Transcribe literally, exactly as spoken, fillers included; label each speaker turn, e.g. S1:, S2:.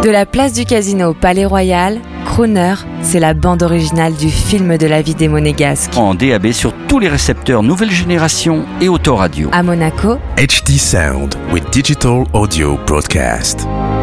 S1: De la place du Casino au Palais Royal, Crooner, c'est la bande originale du film de la vie des Monégasques.
S2: En D A B sur tous les récepteurs nouvelle génération et autoradio.
S1: À Monaco,
S3: H D Sound with Digital Audio Broadcast.